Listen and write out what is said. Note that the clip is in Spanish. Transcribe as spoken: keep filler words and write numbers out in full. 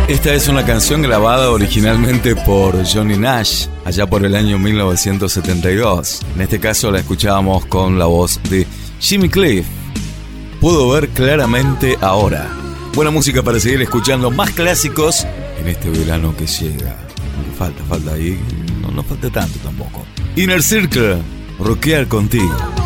Esta es una canción grabada originalmente por Johnny Nash, allá por el año mil novecientos setenta y dos. En este caso la escuchábamos con la voz de Jimmy Cliff. Puedo ver claramente ahora. Buena música para seguir escuchando más clásicos en este verano que llega. Falta, falta ahí, no nos falta tanto tampoco. Inner Circle, rockear contigo.